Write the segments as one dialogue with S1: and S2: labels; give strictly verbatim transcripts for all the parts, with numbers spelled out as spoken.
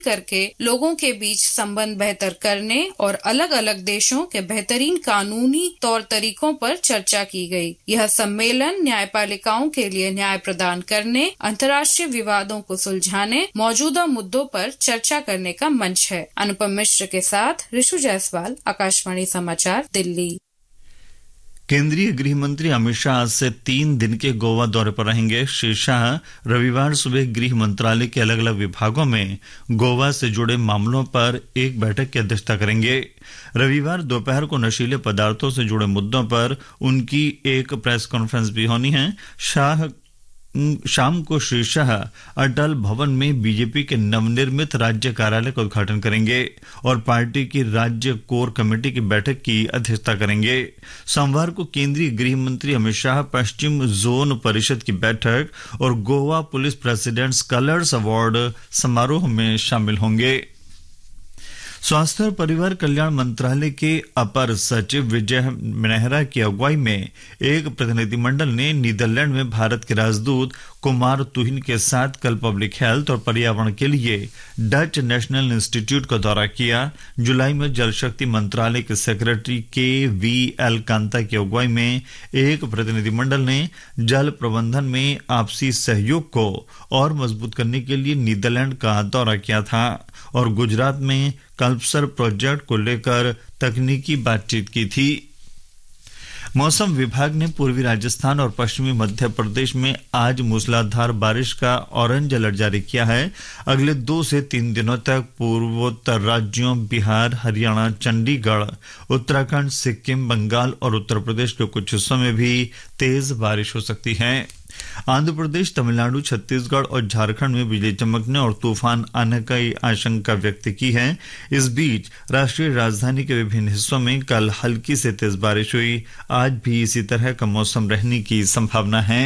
S1: करके लोगों के बीच संबंध बेहतर करने और अलग अलग देशों के बेहतरीन कानूनी तौर तरीकों पर चर्चा की गई। यह सम्मेलन न्यायपालिकाओं के लिए न्याय प्रदान करने, अंतर्राष्ट्रीय विवादों को सुलझाने, मौजूदा मुद्दों पर चर्चा करने का मंच है। अनुपम मिश्र के साथ ऋषु जायसवाल, आकाशवाणी समाचार, दिल्ली।
S2: केंद्रीय गृह मंत्री अमित शाह आज से तीन दिन के गोवा दौरे पर रहेंगे। श्री शाह रविवार सुबह गृह मंत्रालय के अलग अलग विभागों में गोवा से जुड़े मामलों पर एक बैठक की अध्यक्षता करेंगे। रविवार दोपहर को नशीले पदार्थों से जुड़े मुद्दों पर उनकी एक प्रेस कॉन्फ्रेंस भी होनी है। शाह शाम को श्री शाह अटल भवन में बीजेपी के नवनिर्मित राज्य कार्यालय का उद्घाटन करेंगे और पार्टी की राज्य कोर कमेटी की बैठक की अध्यक्षता करेंगे। सोमवार को केंद्रीय गृह मंत्री अमित शाह पश्चिम जोन परिषद की बैठक और Goa police presidents colours award समारोह में शामिल होंगे। स्वास्थ्य और परिवार कल्याण मंत्रालय के अपर सचिव विजय मेहरा की अगुवाई में एक प्रतिनिधिमंडल ने नीदरलैंड में भारत के राजदूत कुमार तुहिन के साथ कल पब्लिक हेल्थ और पर्यावरण के लिए डच नेशनल इंस्टीट्यूट का दौरा किया। जुलाई में जल शक्ति मंत्रालय के सेक्रेटरी के वी एल कांता की अगुवाई में एक प्रतिनिधिमंडल ने जल प्रबंधन में आपसी सहयोग को और मजबूत करने के लिए नीदरलैंड का दौरा किया था और गुजरात में कल्पसर प्रोजेक्ट को लेकर तकनीकी बातचीत की थी। मौसम विभाग ने पूर्वी राजस्थान और पश्चिमी मध्य प्रदेश में आज मूसलाधार बारिश का ऑरेंज अलर्ट जारी किया है। अगले दो से तीन दिनों तक पूर्वोत्तर राज्यों बिहार, हरियाणा, चंडीगढ़, उत्तराखंड, सिक्किम, बंगाल और उत्तर प्रदेश के कुछ हिस्सों में भी तेज बारिश हो सकती है। आंध्र प्रदेश, तमिलनाडु, छत्तीसगढ़ और झारखंड में बिजली चमकने और तूफान आने की आशंका व्यक्त की है। इस बीच राष्ट्रीय राजधानी के विभिन्न हिस्सों में कल हल्की से तेज बारिश हुई। आज भी इसी तरह का मौसम रहने की संभावना है।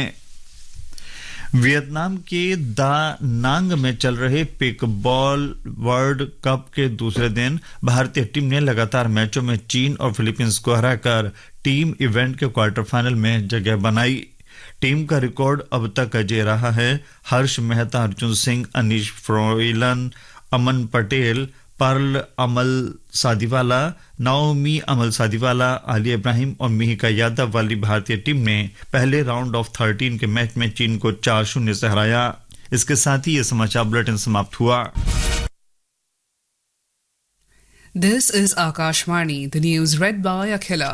S2: वियतनाम के दा नांग में चल रहे पिकबॉल वर्ल्ड कप के दूसरे दिन भारतीय टीम ने लगातार मैचों में चीन और फिलीपींस को हराकर टीम इवेंट के क्वार्टर फाइनल में जगह बनाई। टीम का रिकॉर्ड अब तक अजय रहा है। हर्ष मेहता, अर्जुन सिंह, अनीश फ्रोइलन, अमन पटेल, पर्ल अमल सादीवाला, नाओमी अमल सादीवाला, आलिया इब्राहिम और मिहिका यादव वाली भारतीय टीम ने पहले राउंड ऑफ थर्टीन के मैच में चीन को चार शून्य से हराया। इसके साथ ही ये समाचार बुलेटिन समाप्त हुआ।
S3: This is Akashvani, the news red bye Akhila.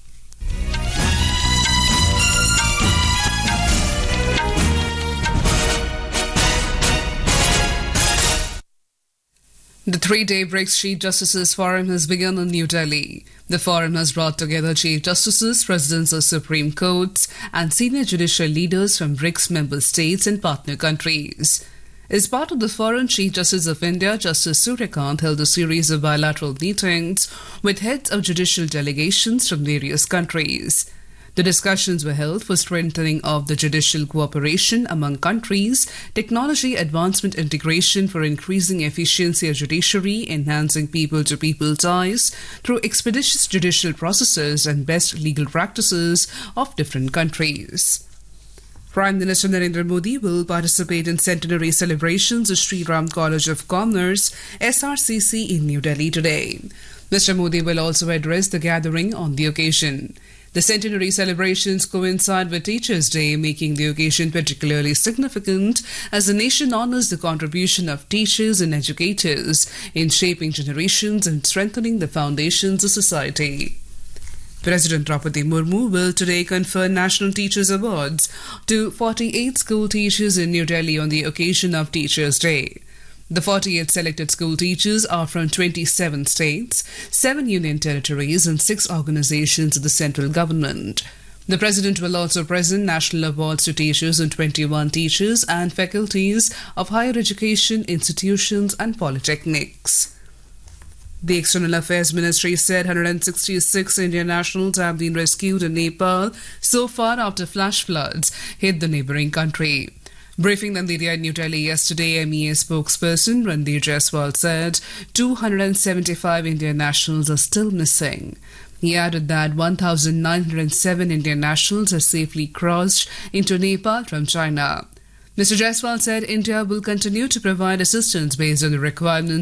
S3: The three-day BRICS Chief Justices Forum has begun in New Delhi. The forum has brought together Chief Justices, Presidents of Supreme Courts and senior judicial leaders from BRICS member states and partner countries. As part of the forum, Chief Justice of India, Justice Suryakant, held a series of bilateral meetings with heads of judicial delegations from various countries. The discussions were held for strengthening of the judicial cooperation among countries, technology advancement integration for increasing efficiency of judiciary, enhancing people-to-people ties through expeditious judicial processes and best legal practices of different countries. Prime Minister Narendra Modi will participate in centenary celebrations of Sri Ram College of Commerce, S R C C, in New Delhi today. Mister Modi will also address the gathering on the occasion. The centenary celebrations coincide with Teachers' Day, making the occasion particularly significant as the nation honors the contribution of teachers and educators in shaping generations and strengthening the foundations of society. President Draupadi Murmu will today confer National Teachers Awards to forty-eight school teachers in New Delhi on the occasion of Teachers' Day. The forty-eight selected school teachers are from twenty-seven states, seven union territories and six organizations of the central government. The President will also present national awards to teachers and twenty-one teachers and faculties of higher education institutions and polytechnics. The External Affairs Ministry said one hundred sixty-six Indian nationals have been rescued in Nepal so far after flash floods hit the neighbouring country. Briefing the media in New Delhi yesterday, M E A spokesperson Ranveer Jaiswal said two hundred seventy-five Indian nationals are still missing. He added that one thousand nine hundred seven Indian nationals have safely crossed into Nepal from China. Mister Jaiswal said India will continue to provide assistance based on the requirements